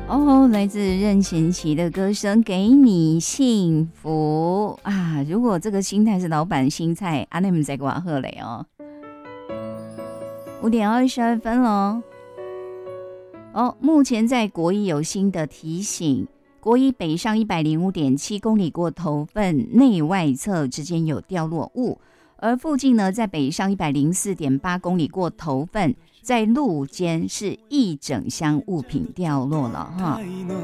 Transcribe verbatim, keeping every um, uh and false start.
哦，来自任贤齐的歌声《给你幸福》啊！如果这个心态是老板心态，阿内姆在瓜赫雷哦。五点二十二分喽。哦，目前在国一有新的提醒，国一北上一百零五点七公里过头份内外侧之间有掉落物，而附近呢，在北上一百零四点八公里过头份，在路间是一整箱物品掉落了哈。